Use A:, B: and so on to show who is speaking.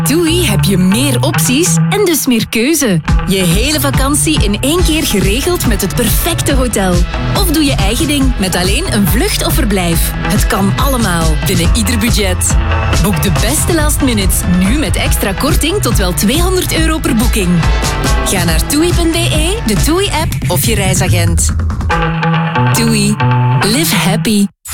A: TUI heb je meer opties en dus meer keuze. Je hele vakantie in 1 keer geregeld met het perfecte hotel. Of doe je eigen ding met alleen een vlucht of verblijf. Het kan allemaal, binnen ieder budget. Boek de beste last minutes, nu met extra korting tot wel €200 per boeking. Ga naar TUI.be, de TUI-app of je reisagent. TUI. Live happy.